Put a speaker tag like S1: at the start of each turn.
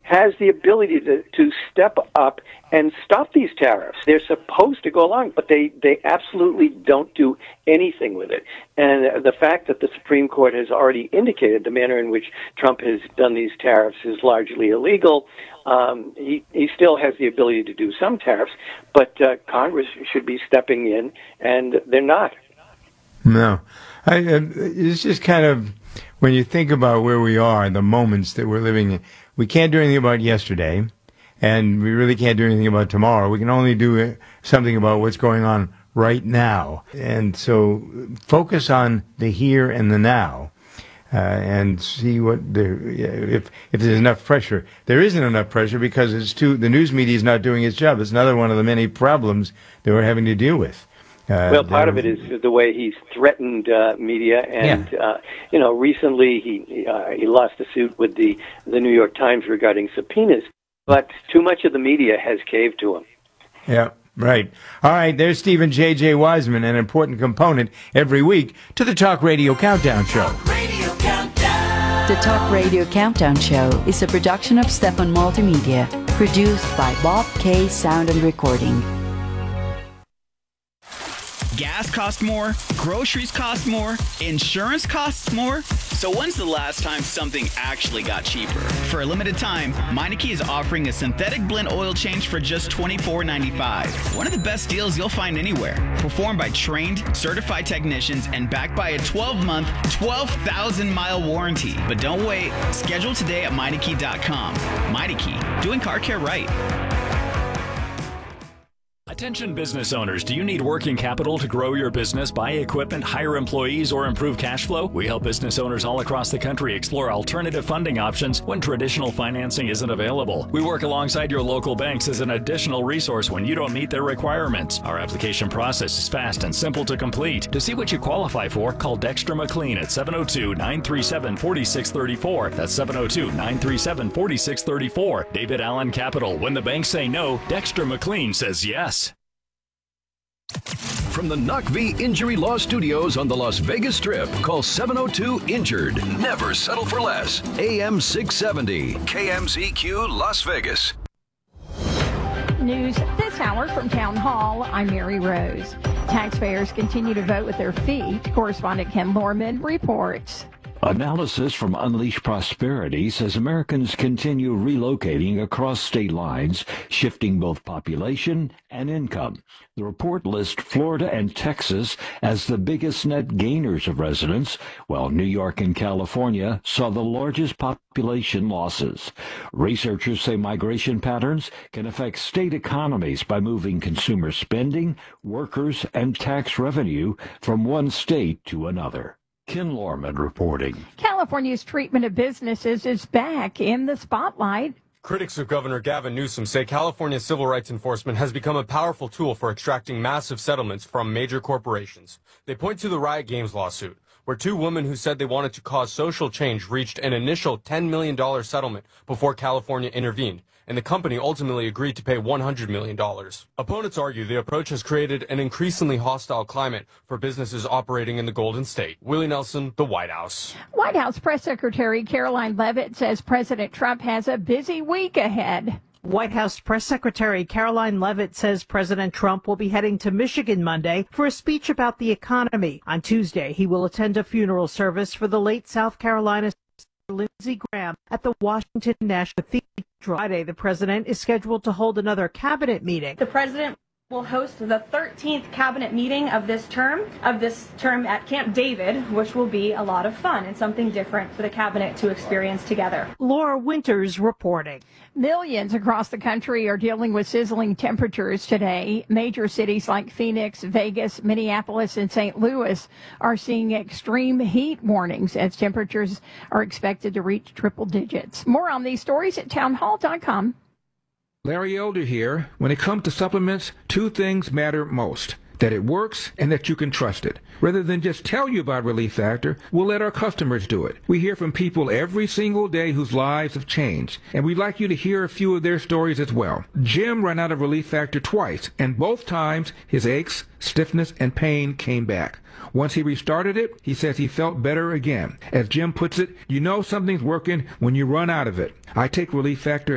S1: has the ability to step up and stop these tariffs. They're supposed to go along, but they absolutely don't do anything with it. And the fact that the Supreme Court has already indicated the manner in which Trump has done these tariffs is largely illegal. He still has the ability to do some tariffs, but Congress should be stepping in, and they're not.
S2: No. It's just kind of, when you think about where we are, the moments that we're living in, we can't do anything about yesterday, and we really can't do anything about tomorrow. We can only do something about what's going on right now. And so focus on the here and the now, and see what if there's enough pressure. There isn't enough pressure because the news media is not doing its job. It's another one of the many problems that we're having to deal with.
S1: Well, part of it is the way he's threatened media, and recently he lost a suit with the New York Times regarding subpoenas. But too much of the media has caved to him.
S2: Yeah, right. All right, there's Stephen J.J. Wiseman, an important component every week to the Talk Radio Countdown Show.
S3: The Talk Radio Countdown Show is a production of Stefan Multimedia, produced by Bob K. Sound and Recording.
S4: Gas costs more, groceries cost more, insurance costs more. So when's the last time something actually got cheaper? For a limited time, Meineke is offering a synthetic blend oil change for just $24.95. One of the best deals you'll find anywhere. Performed by trained, certified technicians and backed by a 12-month, 12,000-mile warranty. But don't wait. Schedule today at Meineke.com. Meineke, doing car care right.
S5: Attention business owners, do you need working capital to grow your business, buy equipment, hire employees, or improve cash flow? We help business owners all across the country explore alternative funding options when traditional financing isn't available. We work alongside your local banks as an additional resource when you don't meet their requirements. Our application process is fast and simple to complete. To see what you qualify for, call Dexter McLean at 702-937-4634. That's 702-937-4634. David Allen Capital. When the banks say no, Dexter McLean says yes.
S6: From the Knock V Injury Law Studios on the Las Vegas Strip, call 702-INJURED. Never settle for less. AM 670, KMZQ Las Vegas.
S7: News this hour from Town Hall. I'm Mary Rose. Taxpayers continue to vote with their feet. Correspondent Ken Lorman reports.
S8: Analysis from Unleash Prosperity says Americans continue relocating across state lines, shifting both population and income. The report lists Florida and Texas as the biggest net gainers of residents, while New York and California saw the largest population losses. Researchers say migration patterns can affect state economies by moving consumer spending, workers, and tax revenue from one state to another. Ken Lorman reporting.
S7: California's treatment of businesses is back in the spotlight.
S9: Critics of Governor Gavin Newsom say California's civil rights enforcement has become a powerful tool for extracting massive settlements from major corporations. They point to the Riot Games lawsuit, where two women who said they wanted to cause social change reached an initial $10 million settlement before California intervened, and the company ultimately agreed to pay $100 million. Opponents argue the approach has created an increasingly hostile climate for businesses operating in the Golden State. Willie Nelson, the White House.
S7: White House Press Secretary Caroline Leavitt says President Trump has a busy week ahead.
S10: White House Press Secretary Caroline Leavitt says President Trump will be heading to Michigan Monday for a speech about the economy. On Tuesday, he will attend a funeral service for the late South Carolina Lindsey Graham at the Washington National Cathedral. Friday, the president is scheduled to hold another cabinet meeting.
S11: The president will host the 13th cabinet meeting of this term at Camp David, which will be a lot of fun and something different for the cabinet to experience together.
S10: Laura Winters reporting.
S7: Millions across the country are dealing with sizzling temperatures today. Major cities like Phoenix, Vegas, Minneapolis, and St. Louis are seeing extreme heat warnings as temperatures are expected to reach triple digits. More on these stories at townhall.com.
S12: Larry Elder here. When it comes to supplements, two things matter most: that it works and that you can trust it. Rather than just tell you about Relief Factor, we'll let our customers do it. We hear from people every single day whose lives have changed, and we'd like you to hear a few of their stories as well. Jim ran out of Relief Factor twice, and both times his aches, stiffness, and pain came back. Once he restarted it, he says he felt better again. As Jim puts it, you know something's working when you run out of it. I take Relief Factor